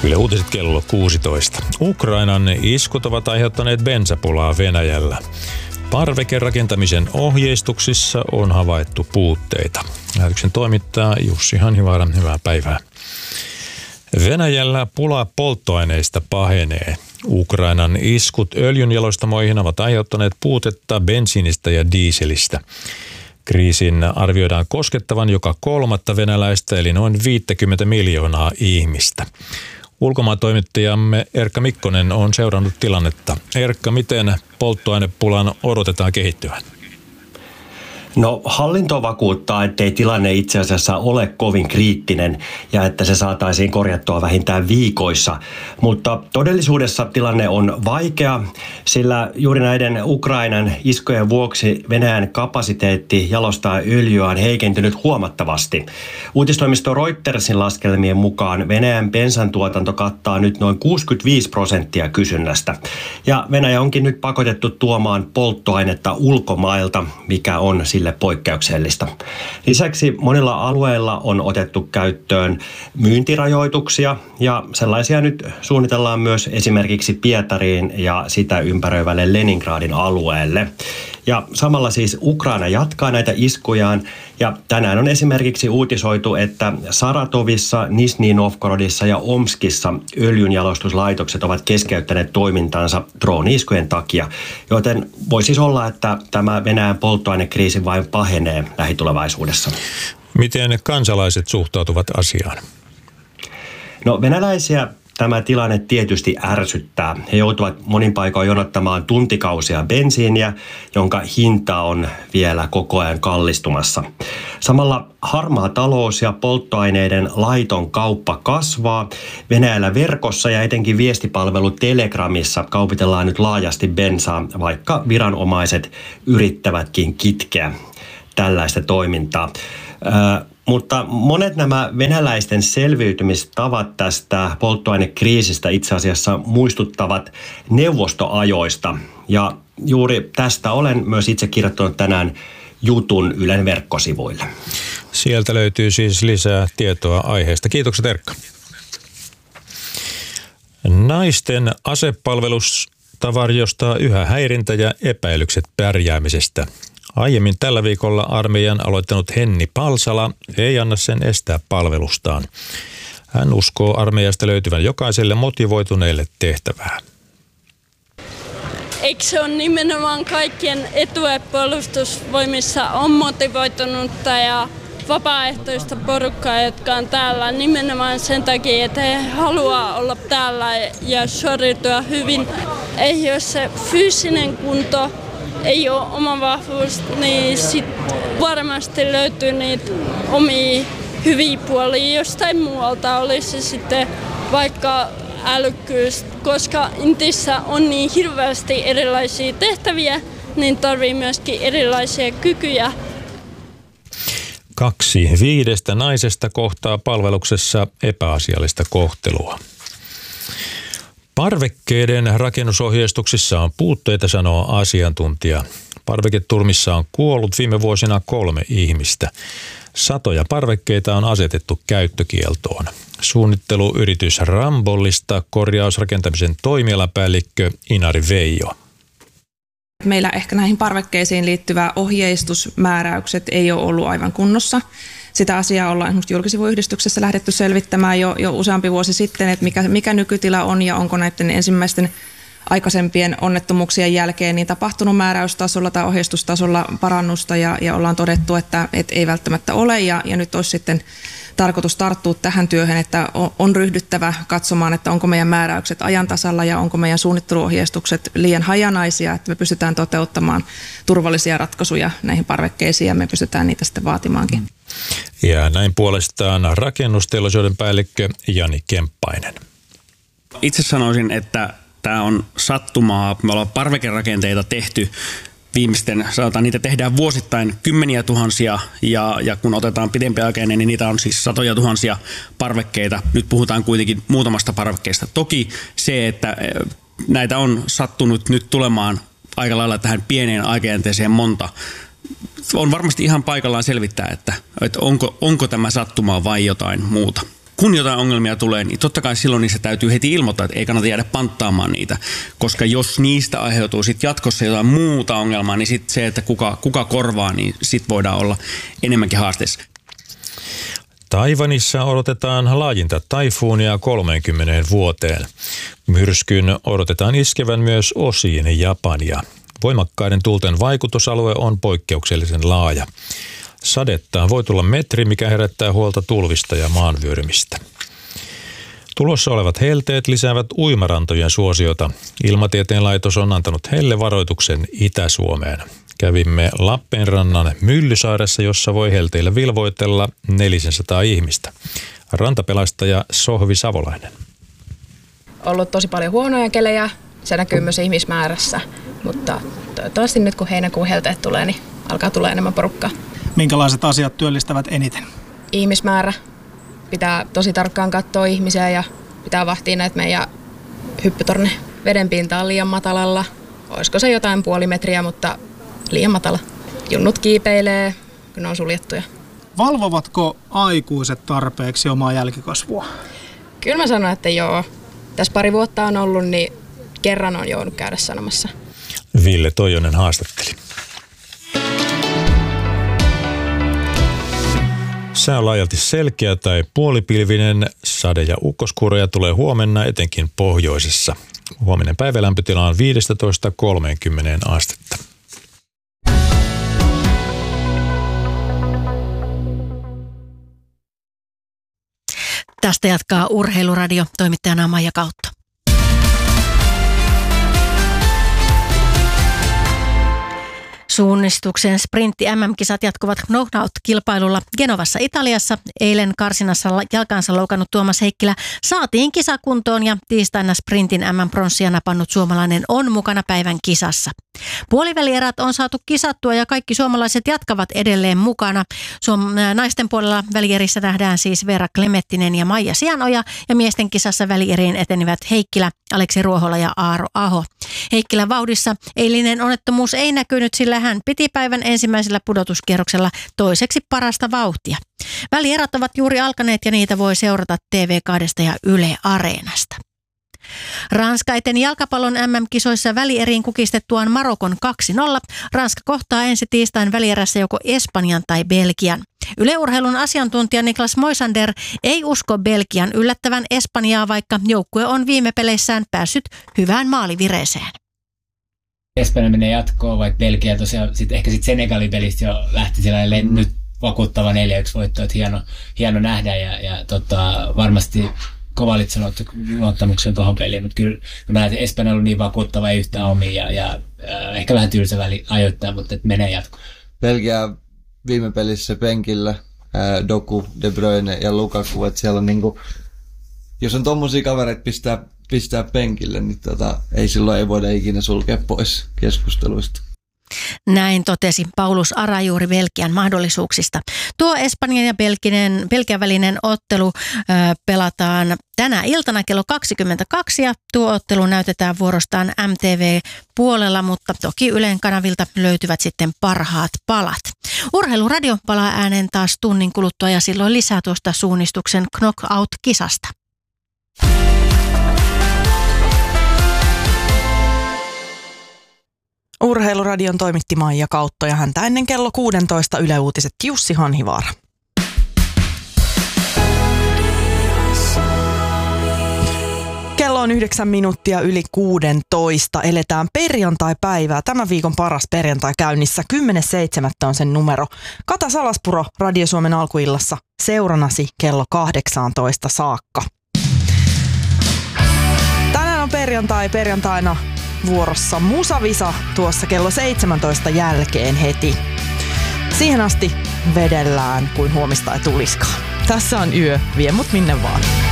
Yle Uutiset kello 16. Ukrainan iskut ovat aiheuttaneet bensapulaa Venäjällä. Parvekerakentamisen ohjeistuksissa on havaittu puutteita. Lähetyksen toimittaa Jussi Hanhivaara. Hyvää päivää. Venäjällä pula polttoaineista pahenee. Ukrainan iskut öljynjalostamoihin ovat aiheuttaneet puutetta bensiinistä ja dieselistä. Kriisin arvioidaan koskettavan joka kolmatta venäläistä, eli noin 50 miljoonaa ihmistä. Ulkomaantoimittajamme Erkka Mikkonen on seurannut tilannetta. Erkka, miten polttoainepulan odotetaan kehittyvän? No, hallinto vakuuttaa, ettei tilanne itse asiassa ole kovin kriittinen ja että se saataisiin korjattua vähintään viikoissa. Mutta todellisuudessa tilanne on vaikea, sillä juuri näiden Ukrainan iskujen vuoksi Venäjän kapasiteetti jalostaa öljyä on heikentynyt huomattavasti. Uutistoimisto Reutersin laskelmien mukaan Venäjän bensan tuotanto kattaa nyt noin 65% kysynnästä. Ja Venäjä onkin nyt pakotettu tuomaan polttoainetta ulkomailta, mikä on sille poikkeuksellista. Lisäksi monilla alueilla on otettu käyttöön myyntirajoituksia ja sellaisia nyt suunnitellaan myös esimerkiksi Pietariin ja sitä ympäröivälle Leningradin alueelle. Ja samalla siis Ukraina jatkaa näitä iskujaan ja tänään on esimerkiksi uutisoitu, että Saratovissa, Nizhny Novgorodissa ja Omskissa öljynjalostuslaitokset ovat keskeyttäneet toimintansa drooni-iskujen takia, joten voi siis olla, että tämä Venäjän polttoainekriisi vain pahenee lähitulevaisuudessa. Miten kansalaiset suhtautuvat asiaan? No, venäläisiä tämä tilanne tietysti ärsyttää. He joutuvat monin paikoin jonottamaan tuntikausia bensiiniä, jonka hinta on vielä koko ajan kallistumassa. Samalla harmaa talous ja polttoaineiden laiton kauppa kasvaa. Venäjällä verkossa ja etenkin viestipalvelu Telegramissa kaupitellaan nyt laajasti bensaa, vaikka viranomaiset yrittävätkin kitkeä tällaista toimintaa. Mutta monet nämä venäläisten selviytymistavat tästä polttoainekriisistä itse asiassa muistuttavat neuvostoajoista. Ja juuri tästä olen myös itse kirjoittanut tänään jutun Ylen verkkosivuille. Sieltä löytyy siis lisää tietoa aiheesta. Kiitokset, Erkka. Naisten asepalvelusta varjostaa yhä häirintä ja epäilykset pärjäämisestä. Aiemmin tällä viikolla armeijan aloittanut Henni Palsala ei anna sen estää palvelustaan. Hän uskoo armeijasta löytyvän jokaiselle motivoituneelle tehtävää. Eikö se ole nimenomaan kaikkien etu, että puolustusvoimissa on motivoitunutta ja vapaaehtoista porukkaa, jotka on täällä nimenomaan sen takia, että he haluaa olla täällä ja suoriutua hyvin. Ei ole se fyysinen kunto, ei ole oma vahvuus, niin sit varmasti löytyy niitä omia hyviä puolia jostain muualta, olisi se sitten vaikka älykkyys, koska Intissä on niin hirveästi erilaisia tehtäviä, niin tarvii myöskin erilaisia kykyjä. 2 5 naisesta kohtaa palveluksessa epäasiallista kohtelua. Parvekkeiden rakennusohjeistuksissa on puutteita, sanoo asiantuntija. Parveketurmissa on kuollut viime vuosina 3 ihmistä. Satoja parvekkeita on asetettu käyttökieltoon. Suunnitteluyritys Rambollista korjausrakentamisen toimialapäällikkö Inari Veijo. Meillä ehkä näihin parvekkeisiin liittyvä ohjeistusmääräykset ei ole ollut aivan kunnossa. Sitä asiaa ollaan esimerkiksi julkisivuyhdistyksessä lähdetty selvittämään jo useampi vuosi sitten, että mikä nykytila on ja onko näiden ensimmäisten aikaisempien onnettomuuksien jälkeen niin tapahtunut määräystasolla tai ohjeistustasolla parannusta ja ollaan todettu, että ei välttämättä ole ja nyt olisi sitten tarkoitus tarttua tähän työhön, että on ryhdyttävä katsomaan, että onko meidän määräykset ajan tasalla ja onko meidän suunnitteluohjeistukset liian hajanaisia, että me pystytään toteuttamaan turvallisia ratkaisuja näihin parvekkeisiin ja me pystytään niitä sitten vaatimaankin. Ja näin puolestaan rakennusteollisuuden päällikkö Jani Kemppainen. Itse sanoisin, että tämä on sattumaa. Me ollaan parvekerakenteita tehty sanotaan, niitä tehdään vuosittain kymmeniä tuhansia ja kun otetaan pidempiaikainen, niin niitä on siis satoja tuhansia parvekkeita. Nyt puhutaan kuitenkin muutamasta parvekkeesta. Toki se, että näitä on sattunut nyt tulemaan aika lailla tähän pieneen aikajänteeseen monta, on varmasti ihan paikallaan selvittää, että onko tämä sattumaa vai jotain muuta. kun jotain ongelmia tulee, niin totta kai silloin niissä täytyy heti ilmoittaa, että ei kannata jäädä panttaamaan niitä. Koska jos niistä aiheutuu sitten jatkossa jotain muuta ongelmaa, niin sitten se, että kuka korvaa, niin sitten voidaan olla enemmänkin haasteessa. Taiwanissa odotetaan laajinta taifuunia 30 vuoteen. Myrskyn odotetaan iskevän myös osiin Japania. Voimakkaiden tuulten vaikutusalue on poikkeuksellisen laaja. Sadetta voi tulla metri, mikä herättää huolta tulvista ja maanvyörymistä. Tulossa olevat helteet lisäävät uimarantojen suosiota. Ilmatieteen laitos on antanut hellevaroituksen Itä-Suomeen. Kävimme Lappeenrannan Myllysaaressa, jossa voi helteillä vilvoitella 400 ihmistä. Rantapelastaja Sohvi Savolainen. Ollut tosi paljon huonoja kelejä, se näkyy myös ihmismäärässä, mutta toivottavasti nyt kun heinäkuun helteet tulee, niin alkaa tulla enemmän porukkaa. Minkälaiset asiat työllistävät eniten? Ihmismäärä. Pitää tosi tarkkaan katsoa ihmisiä ja pitää vahtia näitä meidän hyppytorne. Vedenpinta on liian matalalla. Olisiko se jotain puoli metriä, mutta liian matala. Junnut kiipeilee, kun ne on suljettuja. Valvovatko aikuiset tarpeeksi omaa jälkikasvua? Kyllä mä sanon, että joo. Tässä pari vuotta on ollut, niin kerran on joudut käydä sanomassa. Ville Toijonen haastatteli. Sää on laajalti selkeä tai puolipilvinen. Sade- ja ukkoskuuroja tulee huomenna etenkin pohjoisessa. Huominen päivälämpötila on 15–30 astetta. Tästä jatkaa Urheiluradio, toimittajana Maija Kautto. Suunnistuksen sprintti MM-kisat jatkuvat knockout-kilpailulla Genovassa Italiassa. Eilen karsinassa jalkansa loukannut Tuomas Heikkilä saatiin kisakuntoon ja tiistaina sprintin MM-pronssia napannut suomalainen on mukana päivän kisassa. Puolivälierät on saatu kisattua ja kaikki suomalaiset jatkavat edelleen mukana. Naisten puolella välierissä nähdään siis Veera Klemettinen ja Maija Sianoja ja miesten kisassa välieriin etenivät Heikkilä, Aleksi Ruohola ja Aaro Aho. Heikkilän vauhdissa eilinen onnettomuus ei näkynyt, sillä hän piti päivän ensimmäisellä pudotuskierroksella toiseksi parasta vauhtia. Välierät ovat juuri alkaneet ja niitä voi seurata TV2 ja Yle Areenasta. Ranskaiden jalkapallon MM-kisoissa välieriin kukistettuaan Marokon 2-0. Ranska kohtaa ensi tiistain välierässä joko Espanjan tai Belgian. Yle Urheilun asiantuntija Niklas Moisander ei usko Belgian yllättävän Espanjaa, vaikka joukkue on viime peleissään päässyt hyvään maalivireeseen. Espanja menee jatkoon, vaikka Belgia tosiaan ehkä Senegalin pelistä jo lähti sellainen nyt vakuuttava 4-1 voitto, että hieno nähdä ja varmasti Kovalits on ottanut luottamuksen tuohon peliin, mutta kyllä mä näen, että Espanja on ollut niin vakuuttava, ei yhtään omia ja ehkä vähän tylsä väli ajoittaa, mutta että menee jatkoon. Belgia viime pelissä penkillä, Doku, De Bruyne ja Lukaku, että siellä on niinku, jos on tommosia kavereita pistää penkille, niin ei silloin ei voida ikinä sulkea pois keskusteluista. Näin totesi Paulus Ara juuri Belgian mahdollisuuksista. Tuo Espanjan ja Belgian välinen ottelu pelataan tänä iltana kello 22 ja tuo ottelu näytetään vuorostaan MTV-puolella, mutta toki Ylen kanavilta löytyvät sitten parhaat palat. Urheiluradio palaa ääneen taas tunnin kuluttua ja silloin lisää tuosta suunnistuksen knockout-kisasta. Urheiluradion toimitti Maija Kautto ja häntä ennen kello 16 Yle Uutiset Jussi Hanhivaara. Kello on 9 minuuttia yli 16. Eletään perjantai-päivää. Tämän viikon paras perjantai käynnissä. 10.7. on sen numero. Kata Salaspuro Radio Suomen alkuillassa seuranasi kello 18 saakka. Tänään on perjantaina vuorossa Musavisa tuossa kello 17 jälkeen heti. Siihen asti vedellään kuin huomista ei tuliskaan. Tässä on yö, vie mut minne vaan.